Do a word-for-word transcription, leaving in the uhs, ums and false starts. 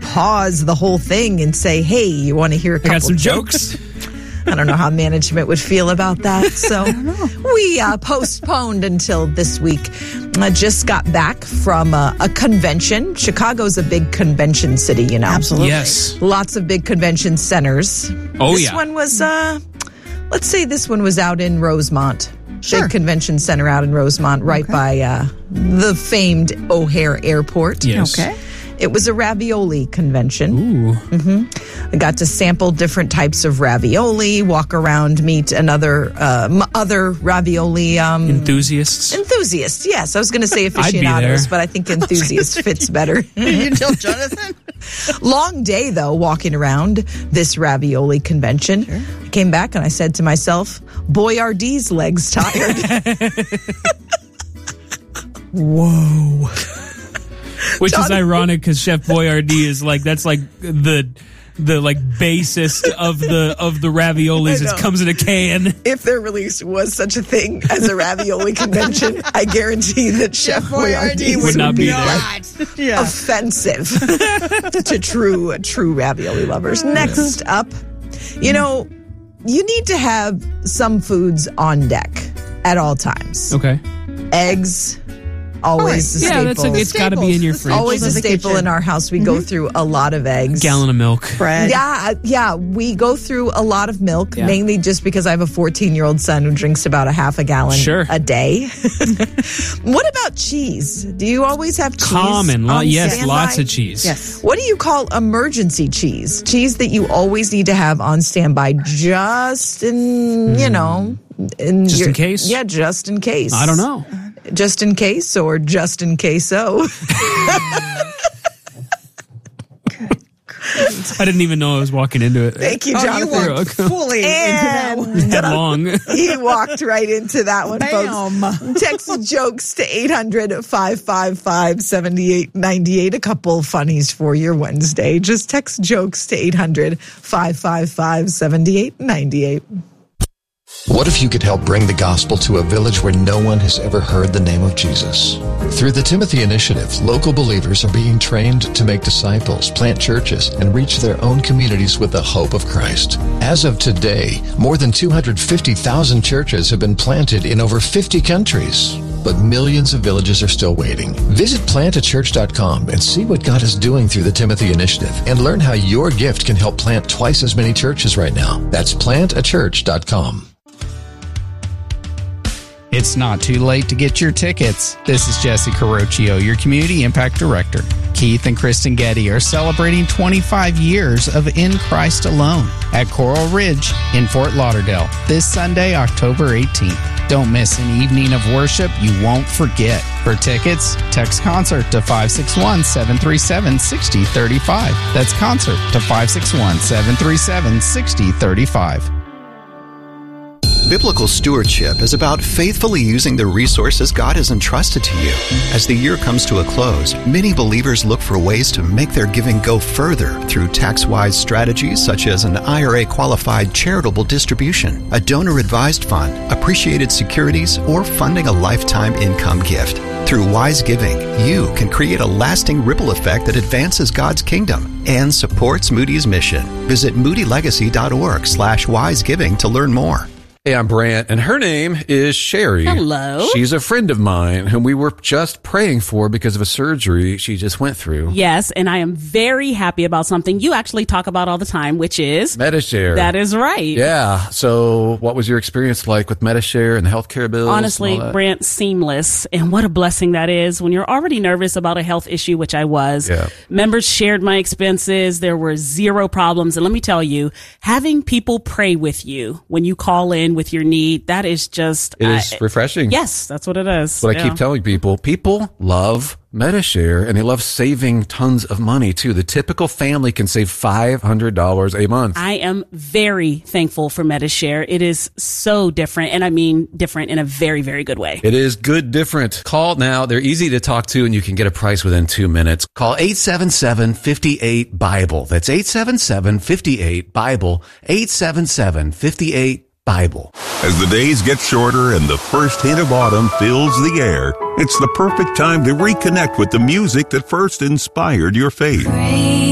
pause the whole thing and say, hey, you want to hear a couple I got some jokes? jokes. I don't know how management would feel about that. So we uh, postponed until this week. I just got back from a, a convention. Chicago's a big convention city, you know. Absolutely. Yes. Lots of big convention centers. Oh, this yeah. one was, uh, let's say this one was out in Rosemont. Sure. Big convention center out in Rosemont, right Okay. by uh, the famed O'Hare Airport. Yes. Okay. It was a ravioli convention. Ooh. I got to sample different types of ravioli, walk around, meet another uh, m- other ravioli um, Enthusiasts. enthusiasts. Yes, I was going to say I'd be aficionados, there. but I think enthusiast fits better. You tell Jonathan? Long day, though, walking around this ravioli convention. Sure. I came back and I said to myself, boy, are D's legs tired. Whoa. Which is Jonathan- ironic because Chef Boyardee is like, that's like the the like basest of the of the raviolis. I know. It comes in a can. If there really was such a thing as a ravioli convention, I guarantee that Chef Boyardee would would not be be there. like Yeah. offensive to true true ravioli lovers. Next up, you know, you need to have some foods on deck at all times. Okay. Eggs, always a Yeah, staple. that's a, it's got to be in your fridge. Always a of the staple kitchen. in our house. We go through a lot of eggs. Gallon of milk. Bread. Yeah, yeah, we go through a lot of milk, Yeah. mainly just because I have a fourteen-year-old son who drinks about a half a gallon Sure. a day. What about cheese? Do you always have cheese? Common. Lo- on yes, standby? lots of cheese. Yes. What do you call emergency cheese? Cheese that you always need to have on standby, just in, you know, in Just your- in case? Yeah, just in case. I don't know. Just in case, or just in case so. I didn't even know I was walking into it. Thank you, Oh, you Jonathan. walked fully into that And one. Headlong. he walked right into that one, Bam. folks. Text jokes to eight hundred, five five five, seven eight nine eight. A couple funnies for your Wednesday. Just text jokes to eight hundred, five five five, seven eight nine eight. What if you could help bring the gospel to a village where no one has ever heard the name of Jesus? Through the Timothy Initiative, local believers are being trained to make disciples, plant churches, and reach their own communities with the hope of Christ. As of today, more than two hundred fifty thousand churches have been planted in over fifty countries. But millions of villages are still waiting. Visit plant a church dot com and see what God is doing through the Timothy Initiative and learn how your gift can help plant twice as many churches right now. That's plant a church dot com. It's not too late to get your tickets. This is Jesse Carocchio, your Community Impact Director. Keith and Kristen Getty are celebrating twenty-five years of In Christ Alone at Coral Ridge in Fort Lauderdale this Sunday, October eighteenth. Don't miss an evening of worship you won't forget. For tickets, text CONCERT to five six one, seven three seven, six zero three five. That's CONCERT to five six one, seven three seven, six zero three five. Biblical stewardship is about faithfully using the resources God has entrusted to you. As the year comes to a close, many believers look for ways to make their giving go further through tax-wise strategies such as an I R A-qualified charitable distribution, a donor-advised fund, appreciated securities, or funding a lifetime income gift. Through wise giving, you can create a lasting ripple effect that advances God's kingdom and supports Moody's mission. Visit moody legacy dot org slash wise giving to learn more. Hey, I'm Brant, and her name is Sherry. Hello. She's a friend of mine whom we were just praying for because of a surgery she just went through. Yes, and I am very happy about something you actually talk about all the time, which is Metashare. That is right. Yeah. So what was your experience like with Metashare and the healthcare bills? Honestly, and all that? Brant, seamless. And what a blessing that is when you're already nervous about a health issue, which I was. Yeah. Members shared my expenses. There were zero problems. And let me tell you, having people pray with you when you call in with your need, that is just... It is I- refreshing. Yes, that's what it is. That's what I Yeah. keep telling people. People love Metashare, and they love saving tons of money, too. The typical family can save five hundred dollars a month. I am very thankful for Metashare. It is so different, and I mean different in a very, very good way. It is good different. Call now. They're easy to talk to, and you can get a price within two minutes. Call eight seven seven, five eight, Bible. That's eight seven seven, five eight, Bible. eight seven seven, five eight, Bible. As the days get shorter and the first hint of autumn fills the air, it's the perfect time to reconnect with the music that first inspired your faith.